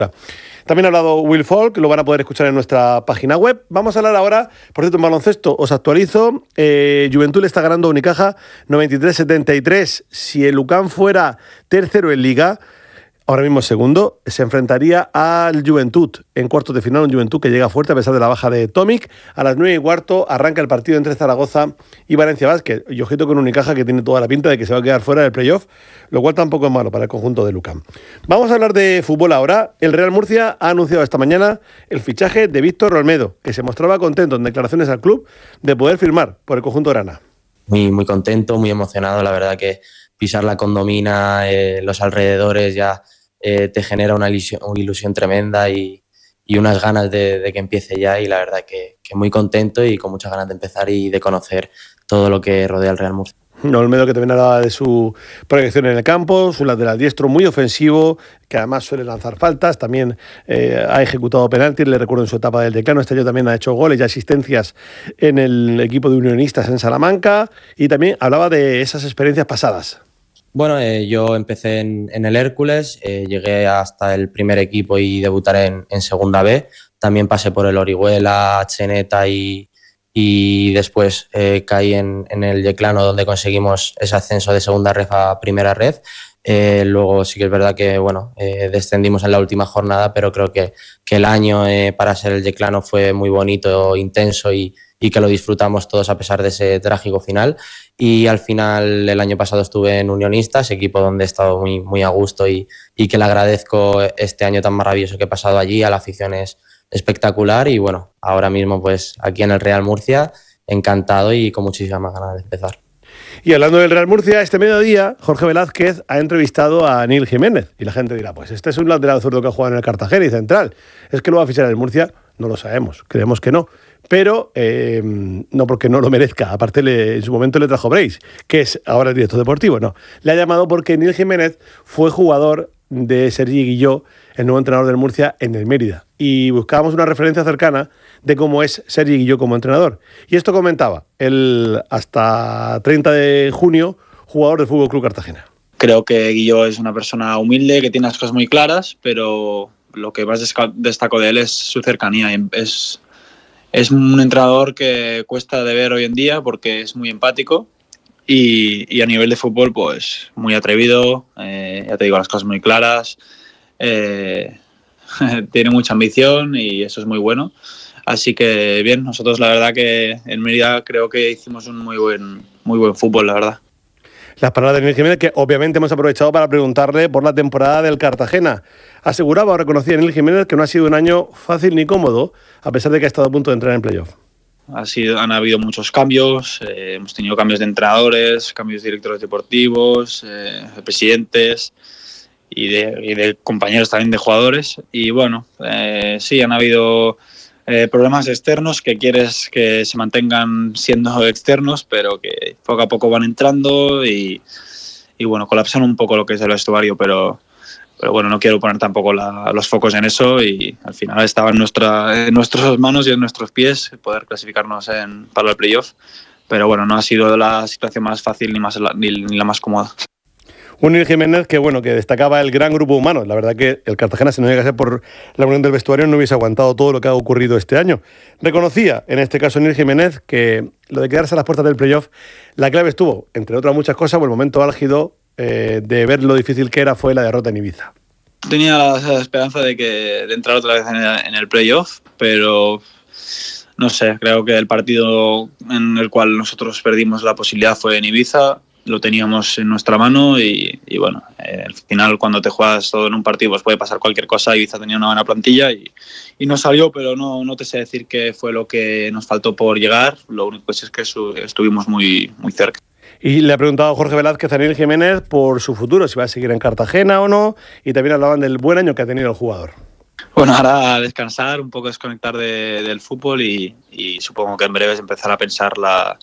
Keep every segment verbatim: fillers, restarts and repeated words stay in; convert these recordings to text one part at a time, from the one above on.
También ha hablado Will Folk, lo van a poder escuchar en nuestra página web. Vamos a hablar ahora, por cierto, en baloncesto, os actualizo. Eh, Juventud le está ganando a Unicaja noventa y tres setenta y tres. Si el UCAM fuera tercero en Liga, ahora mismo segundo, se enfrentaría al Juventud en cuartos de final, un Juventud que llega fuerte a pesar de la baja de Tomic. A las nueve y cuarto arranca el partido entre Zaragoza y Valencia Basket. Y ojito con Unicaja, que tiene toda la pinta de que se va a quedar fuera del playoff, lo cual tampoco es malo para el conjunto de UCAM. Vamos a hablar de fútbol ahora. El Real Murcia ha anunciado esta mañana el fichaje de Víctor Olmedo, que se mostraba contento en declaraciones al club de poder firmar por el conjunto grana. Muy, muy contento, muy emocionado. La verdad que pisar la Condomina, eh, los alrededores ya... Eh, te genera una ilusión, una ilusión tremenda y, y unas ganas de, de que empiece ya, y la verdad que, que muy contento y con muchas ganas de empezar y de conocer todo lo que rodea al Real Murcia. Olmedo, que también hablaba de su proyección en el campo, su lateral diestro muy ofensivo, que además suele lanzar faltas, también eh, ha ejecutado penaltis, le recuerdo en su etapa del decano, este año también ha hecho goles y asistencias en el equipo de Unionistas en Salamanca, y también hablaba de esas experiencias pasadas. Bueno, eh, yo empecé en, en el Hércules, eh, llegué hasta el primer equipo y debutaré en, en Segunda B. También pasé por el Orihuela, Cheneta y, y después eh, caí en, en el Yeclano, donde conseguimos ese ascenso de Segunda Ref a Primera Ref. Eh, luego sí que es verdad que bueno, eh, descendimos en la última jornada, pero creo que, que el año eh, para ser el Yeclano fue muy bonito, intenso y, y que lo disfrutamos todos a pesar de ese trágico final. Y al final el año pasado estuve en Unionistas, equipo donde he estado muy, muy a gusto y, y que le agradezco este año tan maravilloso que he pasado allí. A la afición es espectacular y bueno, ahora mismo pues aquí en el Real Murcia, encantado y con muchísimas ganas de empezar. Y hablando del Real Murcia, este mediodía Jorge Velázquez ha entrevistado a Nil Jiménez y la gente dirá, pues este es un lateral zurdo que ha jugado en el Cartagena y central. ¿Es que lo va a fichar el Murcia? No lo sabemos, creemos que no. Pero eh, no porque no lo merezca. Aparte, le, en su momento le trajo Brace, que es ahora el director deportivo. No, le ha llamado porque Nil Jiménez fue jugador de Sergi Guilló, el nuevo entrenador del Murcia, en el Mérida. Y buscábamos una referencia cercana de cómo es Sergi Guilló como entrenador. Y esto comentaba el hasta treinta de junio jugador del Fútbol Club Cartagena. Creo que Guilló es una persona humilde, que tiene las cosas muy claras, pero lo que más destaco de él es su cercanía. Es, es un entrenador que cuesta de ver hoy en día porque es muy empático y, y a nivel de fútbol pues muy atrevido, eh, ya te digo, las cosas muy claras, eh, tiene mucha ambición y eso es muy bueno. Así que bien, nosotros la verdad que en Mérida creo que hicimos un muy buen, muy buen fútbol, la verdad. Las palabras de Nil Jiménez, que obviamente hemos aprovechado para preguntarle por la temporada del Cartagena. Aseguraba o reconocía Nil Jiménez que no ha sido un año fácil ni cómodo, a pesar de que ha estado a punto de entrar en playoff. Ha sido, han habido muchos cambios, eh, hemos tenido cambios de entrenadores, cambios de directores deportivos, eh, de presidentes y de, y de compañeros también de jugadores. Y bueno, eh, sí, han habido eh, problemas externos que quieres que se mantengan siendo externos, pero que poco a poco van entrando y, y bueno, colapsan un poco lo que es el vestuario, pero, pero bueno, no quiero poner tampoco la, los focos en eso y al final estaba en, nuestra, en nuestras manos y en nuestros pies poder clasificarnos en, para el playoff, pero bueno, no ha sido la situación más fácil ni, más, ni, ni la más cómoda. Un Nil Jiménez que, bueno, que destacaba el gran grupo humano. La verdad que el Cartagena, si no llegase por la unión del vestuario, no hubiese aguantado todo lo que ha ocurrido este año. Reconocía, en este caso, Nil Jiménez, que lo de quedarse a las puertas del playoff, la clave estuvo, entre otras muchas cosas, o el momento álgido eh, de ver lo difícil que era fue la derrota en Ibiza. Tenía la esperanza de, que, de entrar otra vez en el, en el playoff, pero no sé, creo que el partido en el cual nosotros perdimos la posibilidad fue en Ibiza. Lo teníamos en nuestra mano y, y bueno, eh, al final cuando te juegas todo en un partido pues puede pasar cualquier cosa. Ibiza tenía una buena plantilla y, y no salió, pero no, no te sé decir qué fue lo que nos faltó por llegar. Lo único es que su, estuvimos muy, muy cerca. Y le ha preguntado a Jorge Velázquez a Nil Jiménez por su futuro, si va a seguir en Cartagena o no, y también hablaban del buen año que ha tenido el jugador. Bueno, ahora a descansar, un poco desconectar de, del fútbol y, y supongo que en breve empezar a pensar la...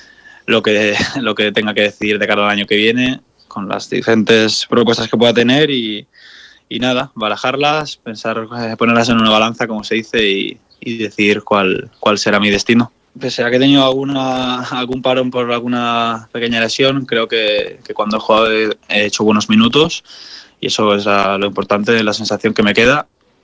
Lo que, lo que tenga que decidir de cara al año que viene, con las diferentes propuestas que pueda tener y, y nada, barajarlas, pensar, ponerlas en una balanza, como se dice, y, y decidir cuál, cuál será mi destino. Pese a que he tenido alguna, algún parón por alguna pequeña lesión, creo que, que cuando he jugado he, he hecho buenos minutos y eso es la, lo importante, la sensación que me queda